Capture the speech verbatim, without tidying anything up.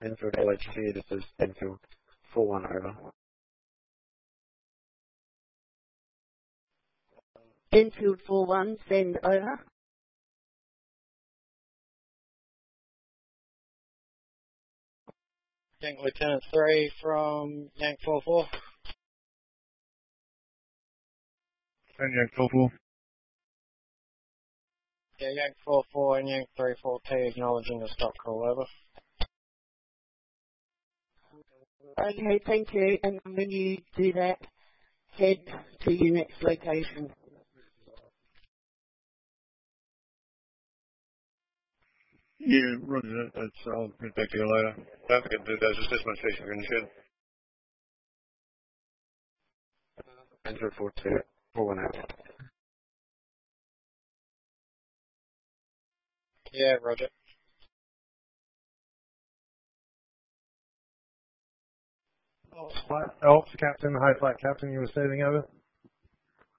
Enfield L H C, this is Enfield four one over. Enfield four one, send over. Yank Lieutenant three from Yank four four. And Yank four four. Yeah, Yank four four and Yank three four T acknowledging the stop call, over. Okay, thank you. And when you do that, head to your next location. Yeah, roger that. That's, I'll get back to you later. Don't forget to do those assessment sessions in the shed. Enfield four two, four one over. Yeah, roger. Flat Alps, Captain, high flat captain, you were receiving over?